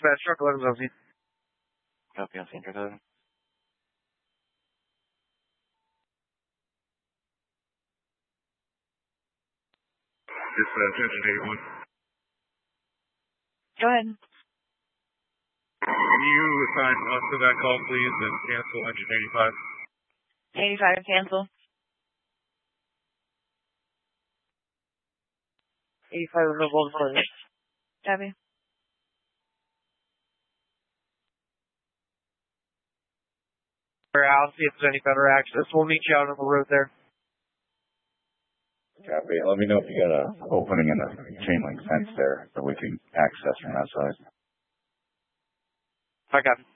Dispatch, truck 11's on scene. Copy on scene, truck 11. Dispatch, engine 81. Go ahead. Can you assign us to that call, please, and cancel engine 85? 85, cancel. 85 is available for you. Copy. I'll see if there's any better access. We'll meet you out on the road there. Copy. Let me know if you got an opening in the chain link fence there so we can access from that side. I got it.